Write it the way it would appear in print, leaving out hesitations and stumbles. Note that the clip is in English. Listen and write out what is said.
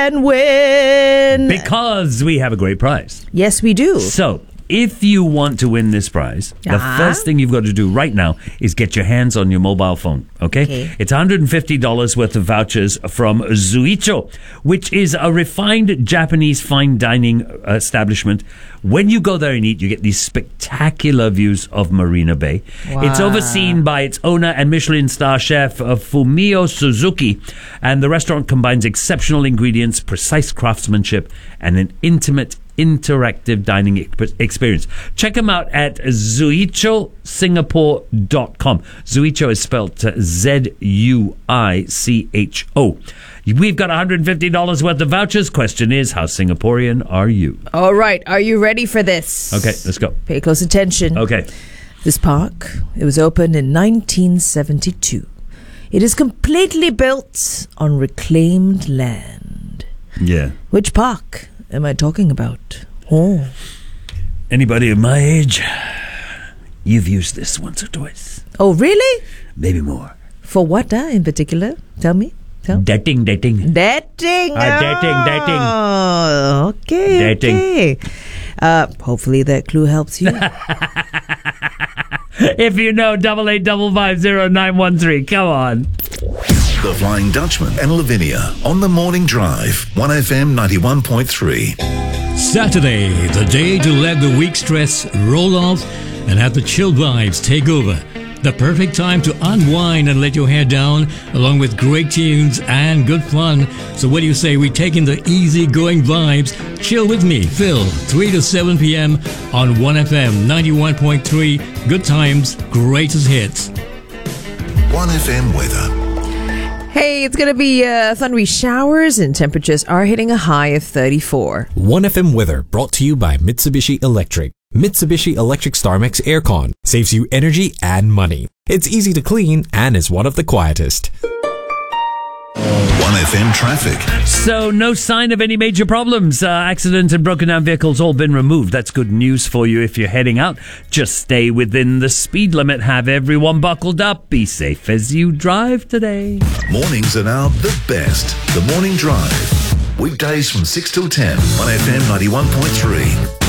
and win. Because we have a great prize. Yes, we do. So, if you want to win this prize, the first thing you've got to do right now is get your hands on your mobile phone, okay? It's $150 worth of vouchers from Zuicho, which is a refined Japanese fine dining establishment. When you go there and eat, you get these spectacular views of Marina Bay. Wow. It's overseen by its owner and Michelin star chef Fumio Suzuki, and the restaurant combines exceptional ingredients, precise craftsmanship, and an intimate interactive dining experience. Check them out at zuichosingapore.com. Zuicho is spelled Z-U-I-C-H-O. We've got $150 worth of vouchers. Question is, how Singaporean are you? All right. Are you ready for this? Okay, let's go. Pay close attention. Okay. This park, it was opened in 1972. It is completely built on reclaimed land. Yeah. Which park am I talking about? Oh. Anybody of my age, you've used this once or twice. Oh, really? Maybe more. For what in particular? Tell me. Dating. Dating. Dating. Oh, okay. Dating. Okay. Hopefully that clue helps you. If you know, 88550913. Come on. The Flying Dutchman and Lavinia on the Morning Drive, 1FM 91.3. Saturday, the day to let the week stress roll off and have the chill vibes take over. The perfect time to unwind and let your hair down, along with great tunes and good fun. So what do you say we take in the easy-going vibes? Chill with me, Phil, 3 to 7 p.m. on 1FM 91.3. Good times, greatest hits. 1FM weather. Hey, it's going to be thundery showers and temperatures are hitting a high of 34. 1FM weather brought to you by Mitsubishi Electric. Mitsubishi Electric StarMax Aircon saves you energy and money. It's easy to clean and is one of the quietest. 1FM traffic. So, no sign of any major problems. Accidents and broken down vehicles all been removed. That's good news for you if you're heading out. Just stay within the speed limit. Have everyone buckled up. Be safe as you drive today. Mornings are now the best. The Morning Drive. Weekdays from 6 till 10, 1FM 91.3.